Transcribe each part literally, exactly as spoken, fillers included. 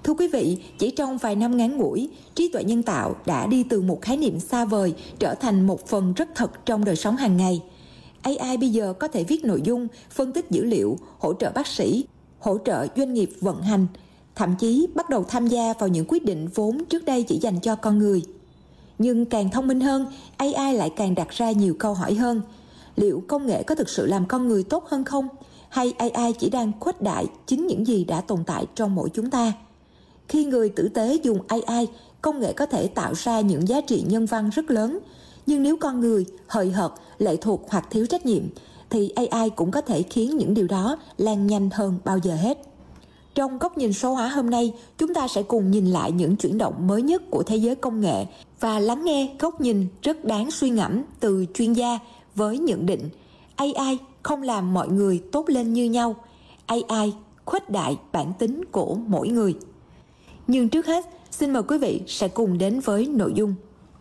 Thưa quý vị, chỉ trong vài năm ngắn ngủi, trí tuệ nhân tạo đã đi từ một khái niệm xa vời trở thành một phần rất thật trong đời sống hàng ngày. a i bây giờ có thể viết nội dung, phân tích dữ liệu, hỗ trợ bác sĩ, hỗ trợ doanh nghiệp vận hành, thậm chí bắt đầu tham gia vào những quyết định vốn trước đây chỉ dành cho con người. Nhưng càng thông minh hơn, a i lại càng đặt ra nhiều câu hỏi hơn. Liệu công nghệ có thực sự làm con người tốt hơn không? Hay a i chỉ đang khuếch đại chính những gì đã tồn tại trong mỗi chúng ta? Khi người tử tế dùng a i, công nghệ có thể tạo ra những giá trị nhân văn rất lớn. Nhưng nếu con người hời hợt, lệ thuộc hoặc thiếu trách nhiệm, thì a i cũng có thể khiến những điều đó lan nhanh hơn bao giờ hết. Trong góc nhìn số hóa hôm nay, chúng ta sẽ cùng nhìn lại những chuyển động mới nhất của thế giới công nghệ và lắng nghe góc nhìn rất đáng suy ngẫm từ chuyên gia với nhận định a i không làm mọi người tốt lên như nhau, a i khuếch đại bản tính của mỗi người. Nhưng trước hết, xin mời quý vị sẽ cùng đến với nội dung.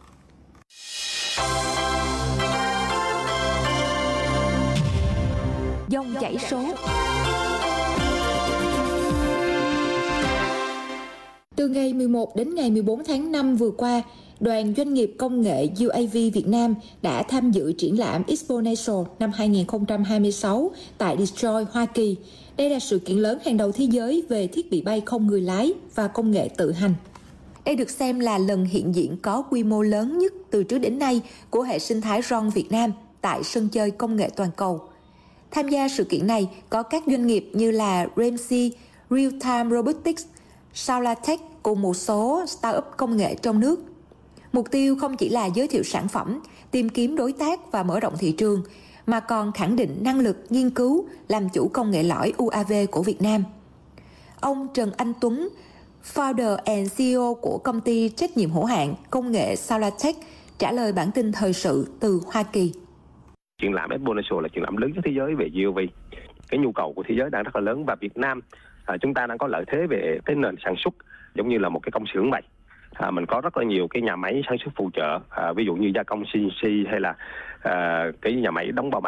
Dòng chảy số. Từ ngày mười một đến ngày mười bốn tháng năm vừa qua, Đoàn Doanh nghiệp Công nghệ u a vê Việt Nam đã tham dự triển lãm Exponential năm hai không hai sáu tại Detroit, Hoa Kỳ. Đây là sự kiện lớn hàng đầu thế giới về thiết bị bay không người lái và công nghệ tự hành. Đây được xem là lần hiện diện có quy mô lớn nhất từ trước đến nay của hệ sinh thái rờ o en Việt Nam tại sân chơi công nghệ toàn cầu. Tham gia sự kiện này có các doanh nghiệp như là Ramsey, Real Time Robotics, Saulatech cùng một số startup công nghệ trong nước. Mục tiêu không chỉ là giới thiệu sản phẩm, tìm kiếm đối tác và mở rộng thị trường, mà còn khẳng định năng lực nghiên cứu, làm chủ công nghệ lõi u a vê của Việt Nam. Ông Trần Anh Tuấn, founder and xê e ô của công ty trách nhiệm hữu hạn công nghệ Saulatech, trả lời bản tin thời sự từ Hoa Kỳ. Triển lãm Exponential là triển lãm lớn nhất thế giới về u a vê. Cái nhu cầu của thế giới đang rất là lớn và Việt Nam à, chúng ta đang có lợi thế về cái nền sản xuất giống như là một cái công xưởng vậy. À, mình có rất là nhiều cái nhà máy sản xuất phụ trợ, à, ví dụ như gia công xê en xê hay là à, cái nhà máy đóng bao